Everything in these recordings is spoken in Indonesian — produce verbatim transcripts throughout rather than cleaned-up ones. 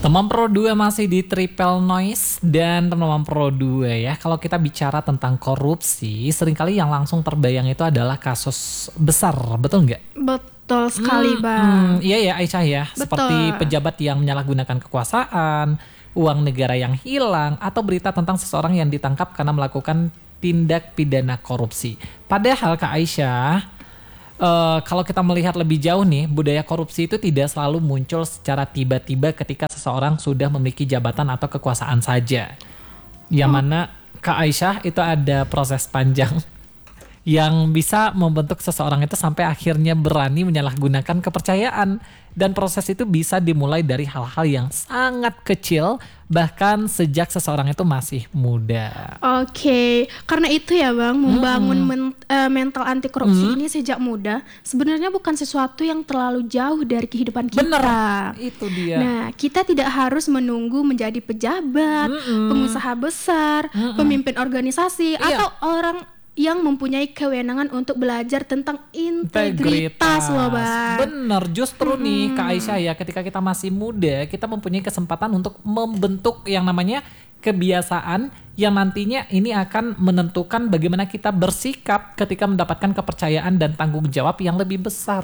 Teman Pro dua masih di Triple Noise dan teman Pro dua ya. Kalau kita bicara tentang korupsi, seringkali yang langsung terbayang itu adalah kasus besar, betul nggak? Betul sekali, Hmm, Bang. hmm, iya ya Aisyah ya, Betul. seperti pejabat yang menyalahgunakan kekuasaan, uang negara yang hilang, atau berita tentang seseorang yang ditangkap karena melakukan tindak pidana korupsi. Padahal Kak Aisyah, Uh, kalau kita melihat lebih jauh nih, budaya korupsi itu tidak selalu muncul secara tiba-tiba ketika seseorang sudah memiliki jabatan atau kekuasaan saja. Yang mana Kak Aisyah itu ada proses panjang yang bisa membentuk seseorang itu sampai akhirnya berani menyalahgunakan kepercayaan. Dan proses itu bisa dimulai dari hal-hal yang sangat kecil, bahkan sejak seseorang itu masih muda. Oke, karena itu ya Bang, membangun Hmm. men- eh, mental anti korupsi Hmm. ini sejak muda sebenarnya bukan sesuatu yang terlalu jauh dari kehidupan kita. Bener, itu dia. Nah, kita tidak harus menunggu menjadi pejabat, Mm-mm. pengusaha besar, Mm-mm. pemimpin organisasi, Iya. atau orang yang mempunyai kewenangan untuk belajar tentang integritas loh Bang. Bener, justru nih Kak Aisyah ya, ketika kita masih muda, kita mempunyai kesempatan untuk membentuk yang namanya kebiasaan yang nantinya ini akan menentukan bagaimana kita bersikap ketika mendapatkan kepercayaan dan tanggung jawab yang lebih besar.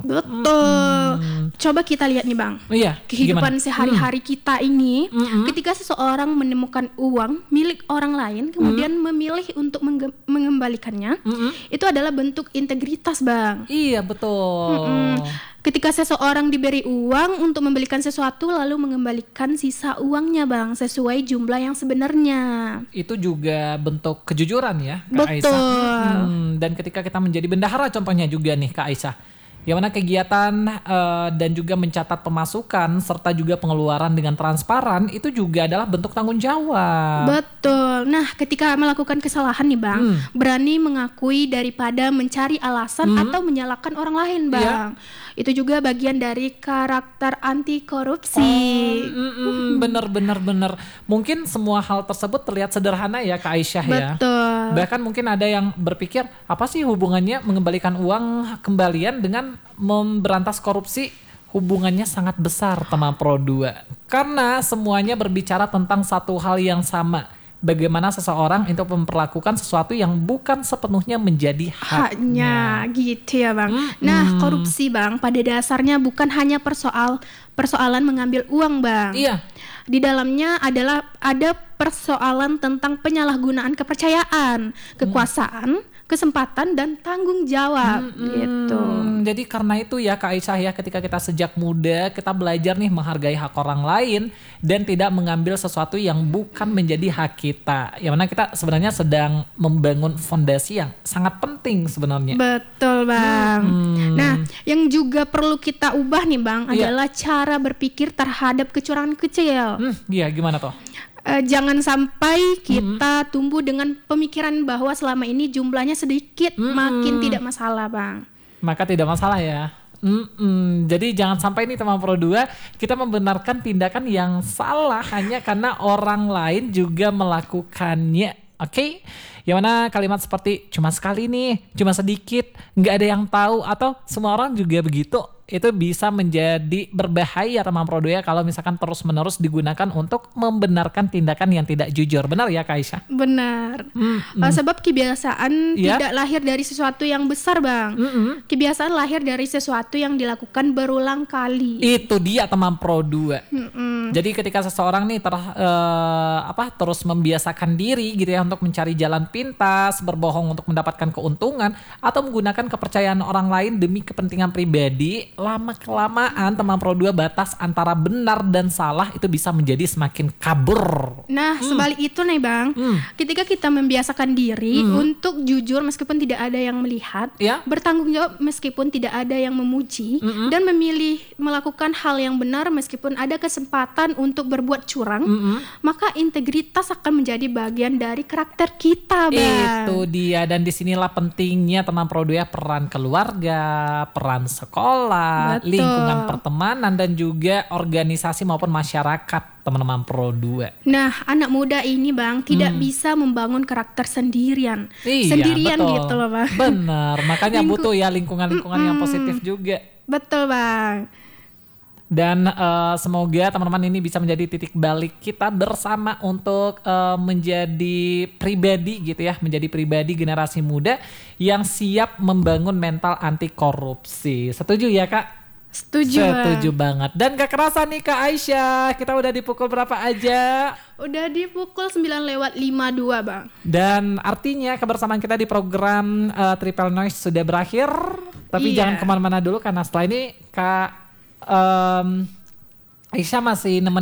Betul. Coba kita lihat nih Bang. Iya, Kehidupan gimana? sehari-hari kita ini, Mm-mm. ketika seseorang menemukan uang milik orang lain kemudian memilih untuk mengge- mengembalikannya, Mm-mm. itu adalah bentuk integritas Bang. Iya, betul. Mm-mm. Ketika seseorang diberi uang untuk membelikan sesuatu lalu mengembalikan sisa uangnya Bang sesuai jumlah yang sebenarnya. Itu juga bentuk kejujuran ya Kak Betul. Aisyah. Hmm, dan ketika kita menjadi bendahara contohnya juga nih Kak Aisyah, yang mana kegiatan eh, dan juga mencatat pemasukan serta juga pengeluaran dengan transparan itu juga adalah bentuk tanggung jawab. Betul. Nah, ketika melakukan kesalahan nih Bang, Hmm. berani mengakui daripada mencari alasan Hmm. atau menyalahkan orang lain Bang. Itu juga bagian dari karakter anti korupsi. Mm-mm, bener bener bener. Mungkin semua hal tersebut terlihat sederhana ya Kak Aisyah ya. Betul. Bahkan mungkin ada yang berpikir apa sih hubungannya mengembalikan uang kembalian dengan memberantas korupsi? Hubungannya sangat besar teman Pro dua. Karena semuanya berbicara tentang satu hal yang sama. Bagaimana seseorang itu memperlakukan sesuatu yang bukan sepenuhnya menjadi haknya. Haknya gitu ya Bang. Nah, korupsi Bang pada dasarnya bukan hanya persoal persoalan mengambil uang Bang. Iya. Di dalamnya adalah ada persoalan tentang penyalahgunaan kepercayaan, kekuasaan, kesempatan dan tanggung jawab gitu. Hmm, jadi karena itu ya Kak Aisyah ya, ketika kita sejak muda kita belajar nih menghargai hak orang lain dan tidak mengambil sesuatu yang bukan menjadi hak kita. Yang mana kita sebenarnya sedang membangun fondasi yang sangat penting sebenarnya. Betul Bang. Hmm. Nah, yang juga perlu kita ubah nih Bang Iya. adalah cara berpikir terhadap kecurangan kecil. Hmm, iya gimana toh? Eh, jangan sampai kita tumbuh dengan pemikiran bahwa selama ini jumlahnya sedikit, makin tidak masalah Bang. Maka tidak masalah ya. Mm-mm. Jadi jangan sampai nih teman Pro dua kita membenarkan tindakan yang salah hanya karena orang lain juga melakukannya. Oke, yang mana kalimat seperti cuma sekali nih, cuma sedikit, nggak ada yang tahu atau semua orang juga begitu, itu bisa menjadi berbahaya teman Pro dua kalau misalkan terus-menerus digunakan untuk membenarkan tindakan yang tidak jujur. Benar ya Kak Aisyah? Benar. Mm-mm. Eh, sebab kebiasaan Ya. tidak lahir dari sesuatu yang besar Bang. Mm-mm. Kebiasaan lahir dari sesuatu yang dilakukan berulang kali. Itu dia teman Pro dua. Mm-mm. Jadi ketika seseorang nih ter, eh, apa terus membiasakan diri gitu ya untuk mencari jalan pintas, berbohong untuk mendapatkan keuntungan atau menggunakan kepercayaan orang lain demi kepentingan pribadi, lama kelamaan teman Pro dua batas antara benar dan salah itu bisa menjadi semakin kabur. Nah, sebalik itu nih Bang, Hmm. ketika kita membiasakan diri untuk jujur meskipun tidak ada yang melihat, Ya. bertanggung jawab meskipun tidak ada yang memuji, dan memilih melakukan hal yang benar meskipun ada kesempatan untuk berbuat curang, maka integritas akan menjadi bagian dari karakter kita Bang. Itu dia, dan disinilah pentingnya teman Pro dua peran keluarga, peran sekolah, Betul. lingkungan pertemanan dan juga organisasi maupun masyarakat teman-teman Pro dua. Nah, anak muda ini Bang tidak bisa membangun karakter sendirian. Iya, sendirian betul. gitu loh Bang. Bener, makanya Lingku- butuh ya lingkungan-lingkungan yang positif juga. Betul Bang. Dan uh, semoga teman-teman ini bisa menjadi titik balik kita bersama untuk uh, menjadi pribadi gitu ya, menjadi pribadi generasi muda yang siap membangun mental anti korupsi. Setuju ya Kak? Setuju. Setuju banget. Dan gak kerasa nih Kak Aisyah, kita udah dipukul berapa aja? Udah dipukul sembilan lewat lima puluh dua Bang. Dan artinya kebersamaan kita di program uh, Triple Noise sudah berakhir. Tapi Iya. jangan kemana-mana dulu karena setelah ini Kak um, Aisyah masih nemenin